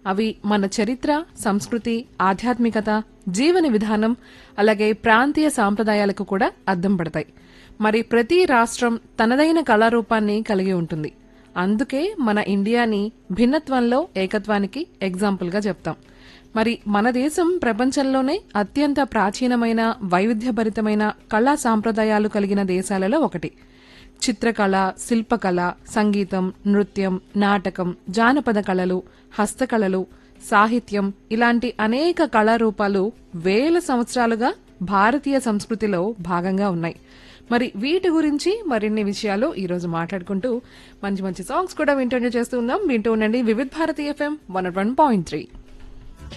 అవి మన చరిత్ర, సంస్కృతి, ఆధ్యాత్మికత, జీవన విధానం, అలాగే ప్రాంతీయ సాంప్రదాయాలకు కూడా అద్దం పడతాయి. మరి ప్రతి రాష్ట్రం తనదైన కళారూపాన్ని కలిగి ఉంటుంది. అందుకే మన ఇండియాని భిన్నత్వంలో ఏకత్వానికి ఎగ్జాంపుల్గా చెప్తాం. మరి మన దేశం ప్రపంచంలోనే అత్యంత ప్రాచీనమైన, వైవిధ్యభరితమైన కళా సాంప్రదాయాలు కలిగిన దేశాలలో ఒకటి. చిత్రకళ, శిల్పకళ, సంగీతం, నృత్యం, నాటకం, జానపద కళలు, హస్తకళలు, సాహిత్యం ఇలాంటి అనేక కళారూపాలు వేల సంవత్సరాలుగా భారతీయ సంస్కృతిలో భాగంగా ఉన్నాయి. మరి వీటి గురించి మరిన్ని విషయాలు ఈ రోజు మాట్లాడుకుంటూ మంచి మంచి సాంగ్స్ కూడా వింటూ చేస్తూ ఉన్నాం. వింటూ ఉండండి వివిధ్ భారతి FM 101.3.